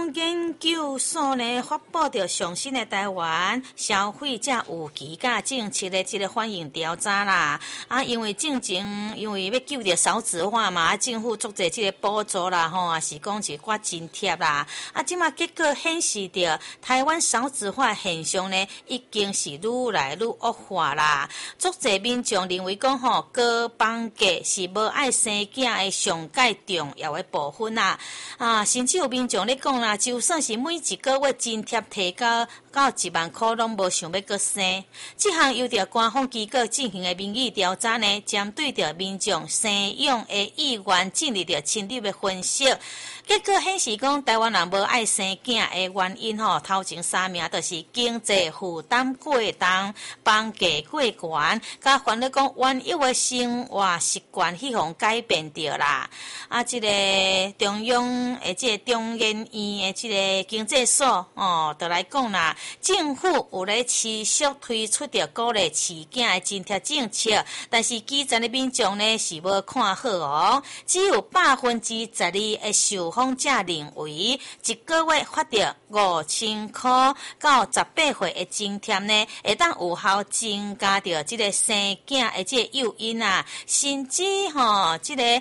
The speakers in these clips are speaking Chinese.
康研究所呢发布着上新的台湾消费者有期价政策的这个反应调查啦。因为进前因为要救着少子化嘛，政府做者这个补助啦，也是讲一寡津贴啦。即马结果显示着台湾少子化现象呢，已经是愈来愈恶化啦。足侪民众认为讲高房价是无爱生囝的上界重要的部分啦。甚至有民众咧讲啦，就算是每一个月津贴提高到1万块，拢无想要搁生。这项由着官方机构进行的民意调查呢，针对着民众生养的意愿进行着深入的分析。结果显示讲，台湾人无爱生囝的原因头前3名就是经济负担过重、房价过悬，甲烦恼讲原有的生活习惯去互改变着啦。这个中央的这个中研院的这个经济所就来讲啦，政府有咧持续推出着鼓励饲囝的津贴政策，但是基层的民众呢是无看好只有12%的受访者认为一个月发着5000块到18岁的津贴呢，会当有效增加着这个生囝的这个诱因啊，甚至这个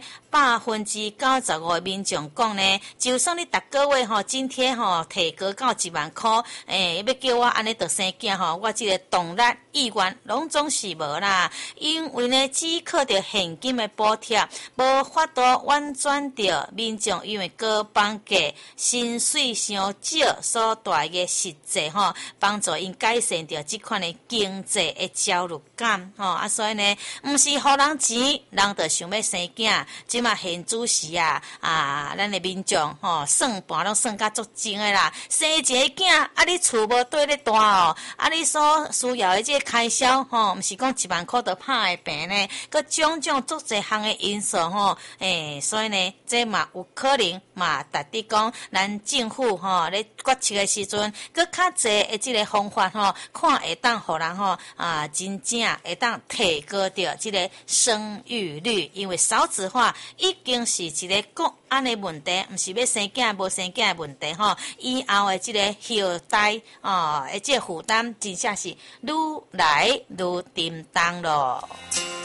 95%的民众讲呢，就算你逐个月津贴提高到1万块，要叫我安尼着生囝我这个动力意愿拢总是无啦，因为呢只靠着现金的补贴，无法度婉转着民众因为高房价、薪水伤少所带的实际帮助因改善着这款的经济的焦虑感所以呢，毋是互人钱，人就想要生囝。即嘛现主时咱的民众算盘拢算甲足精的啦，生一个囝你厝无对咧大你所需要的这个开销毋是讲1万块就拍的平呢，佮种种足侪项的因素所以呢，这嘛有可能嘛，达得讲咱政府咧决策的时阵，佮较侪的这个方法看会当互人真正会当提高着这个生育率，因为少子化已经是一个国安的问题，毋是要生囝无生囝的问题以后的这个后代这个负担真正是愈来愈沉重咯。